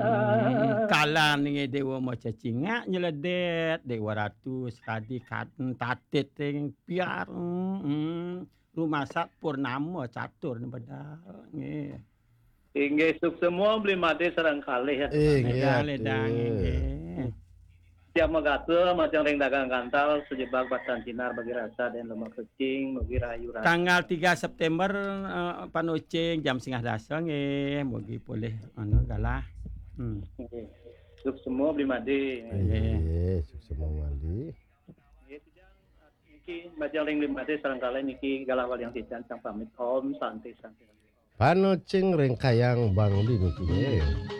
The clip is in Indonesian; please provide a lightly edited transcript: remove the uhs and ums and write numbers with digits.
Kala ning dewa maca cingak nyeledet dewa ratu sekadi katen tatit ting piar rumasak purnama catur bedal nggih. Inggih suk semua beli mati sareng kalih ya. Ledang Inggih ledang atuh. nggih. Siap magatul macam ring dagang kantal sejebak batan sinar bagi rasa dan lemak kecing bagi rayu rasa. Tanggal 3 September panucing jam 9.30 nggih mugi boleh anu galah. Nggih. Suk semua beli mati. Inggih sukses mawali. Niki macam ring beli mati sareng kalih niki galah wal yang sican sang pamit om santai santai. Panucing rengkayang Bang Di niki.